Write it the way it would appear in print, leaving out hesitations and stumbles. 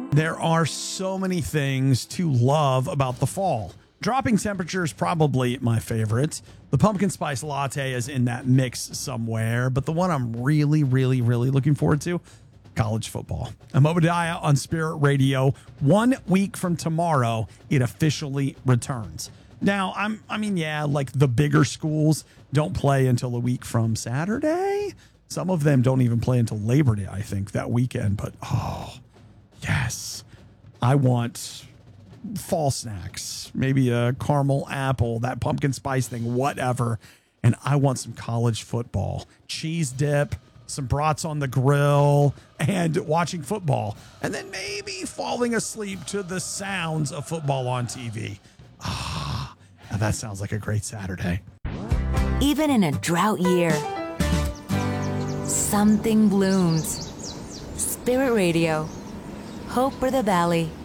There are so many things to love about the fall. Dropping temperature is probably my favorite. The pumpkin spice latte is in that mix somewhere, but the one I'm really looking forward to, college football. I'm Obadiah on Spirit Radio. 1 week from tomorrow, it officially returns. Now, like the bigger schools don't play until a week from Saturday. Some of them don't even play until Labor Day, I think, that weekend. But, yes, I want fall snacks, maybe a caramel apple, that pumpkin spice thing, whatever. And I want some college football, cheese dip, some brats on the grill, and watching football. And then maybe falling asleep to the sounds of football on TV. Now that sounds like a great Saturday. Even in a drought year, something blooms. Spirit Radio. Hope for the Valley.